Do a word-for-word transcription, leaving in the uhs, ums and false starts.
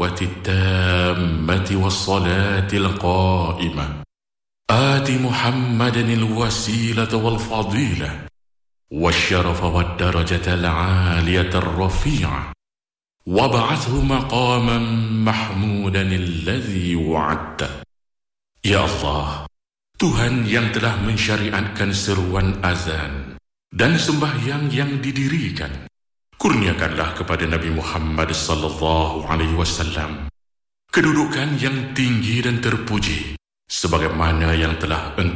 الدعوة التامة والصلاة القائمة آت محمدا الوسيلة والفضيلة والشرف والدرجة العالية الرفيعة وابعثه مقاما محمودا الذي وعدته. Ya Allah, Tuhan yang telah mensyariatkan seruan azan dan sembahyang yang didirikan, kurniakanlah kepada Nabi Muhammad sallallahu alaihi wasallam kedudukan yang tinggi dan terpuji sebagaimana yang telah Engkau